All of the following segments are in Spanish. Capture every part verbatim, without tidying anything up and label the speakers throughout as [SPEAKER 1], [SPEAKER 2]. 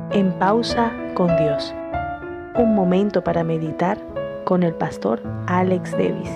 [SPEAKER 1] En pausa con Dios. Un momento para meditar con el pastor Alex Davis.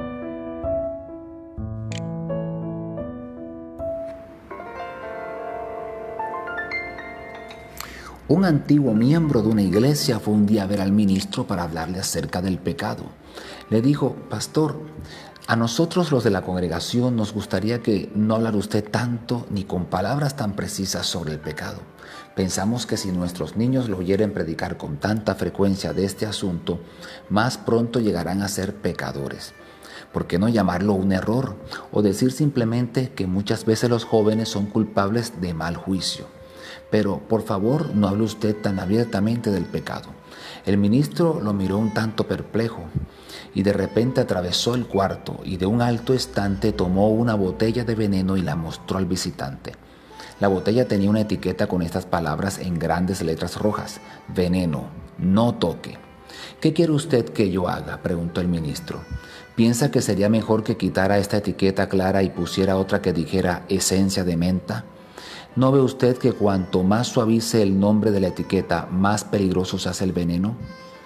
[SPEAKER 2] Un antiguo miembro de una iglesia fue un día a ver al ministro para hablarle acerca del pecado. Le dijo: pastor, a nosotros los de la congregación nos gustaría que no hablara usted tanto ni con palabras tan precisas sobre el pecado. Pensamos que si nuestros niños lo oyeren predicar con tanta frecuencia de este asunto, más pronto llegarán a ser pecadores. ¿Por qué no llamarlo un error? O decir simplemente que muchas veces los jóvenes son culpables de mal juicio. Pero, por favor, no hable usted tan abiertamente del pecado. El ministro lo miró un tanto perplejo y de repente atravesó el cuarto y de un alto estante tomó una botella de veneno y la mostró al visitante. La botella tenía una etiqueta con estas palabras en grandes letras rojas: veneno, no toque. ¿Qué quiere usted que yo haga?, preguntó el ministro. ¿Piensa que sería mejor que quitara esta etiqueta clara y pusiera otra que dijera esencia de menta? ¿No ve usted que cuanto más suavice el nombre de la etiqueta, más peligroso se hace el veneno?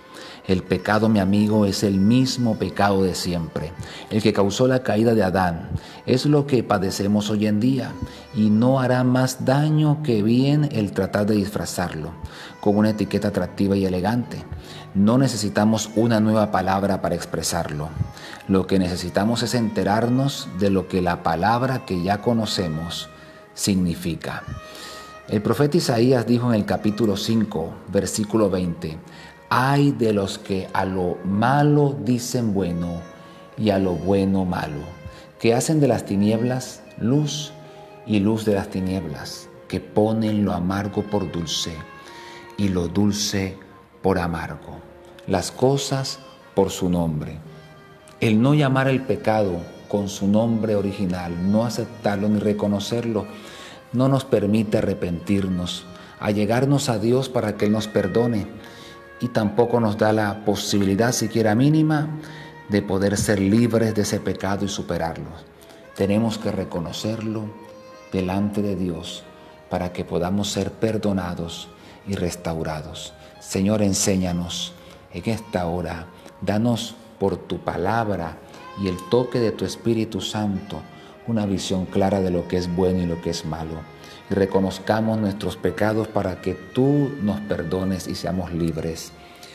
[SPEAKER 2] El pecado, mi amigo, es el mismo pecado de siempre, el que causó la caída de Adán. Es lo que padecemos hoy en día y no hará más daño que bien el tratar de disfrazarlo con una etiqueta atractiva y elegante. No necesitamos una nueva palabra para expresarlo. Lo que necesitamos es enterarnos de lo que la palabra que ya conocemos significa. El profeta Isaías dijo en el capítulo cinco, versículo veinte: ay de los que a lo malo dicen bueno y a lo bueno malo, que hacen de las tinieblas luz y luz de las tinieblas, que ponen lo amargo por dulce y lo dulce por amargo, las cosas por su nombre. El no llamar el pecado con su nombre original, no aceptarlo ni reconocerlo, no nos permite arrepentirnos, allegarnos a Dios para que Él nos perdone, y tampoco nos da la posibilidad siquiera mínima de poder ser libres de ese pecado y superarlo. Tenemos que reconocerlo delante de Dios para que podamos ser perdonados y restaurados. Señor, enséñanos en esta hora, danos por tu palabra y el toque de tu Espíritu Santo una visión clara de lo que es bueno y lo que es malo. Y reconozcamos nuestros pecados para que tú nos perdones y seamos libres.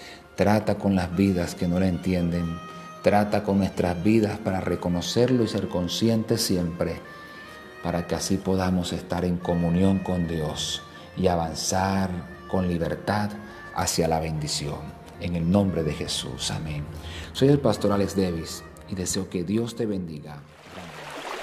[SPEAKER 2] Trata con las vidas que no la entienden. Trata con nuestras vidas para reconocerlo y ser conscientes siempre, para que así podamos estar en comunión con Dios y avanzar con libertad hacia la bendición. En el nombre de Jesús, amén. Soy el pastor Alex Davis y deseo que Dios te bendiga.